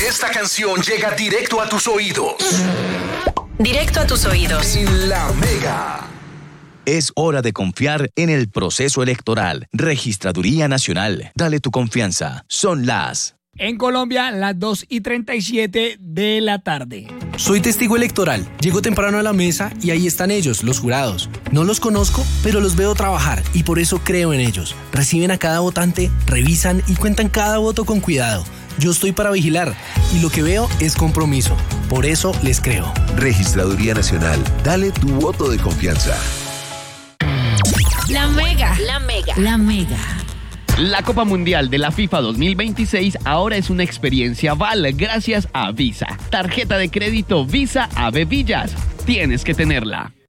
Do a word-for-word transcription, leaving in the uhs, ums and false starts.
Esta canción llega directo a tus oídos. Directo a tus oídos. En La Mega. Es hora de confiar en el proceso electoral. Registraduría Nacional. Dale tu confianza. Son las... En Colombia, las dos y treinta y siete de la tarde. Soy testigo electoral. Llego temprano a la mesa y ahí están ellos, los jurados. No los conozco, pero los veo trabajar y por eso creo en ellos. Reciben a cada votante, revisan y cuentan cada voto con cuidado. Yo estoy para vigilar y lo que veo es compromiso. Por eso les creo. Registraduría Nacional. Dale tu voto de confianza. La Mega. La Mega. La Mega. La Copa Mundial de la FIFA dos mil veintiséis ahora es una experiencia V A L gracias a Visa. Tarjeta de crédito Visa Ave Villas. Tienes que tenerla.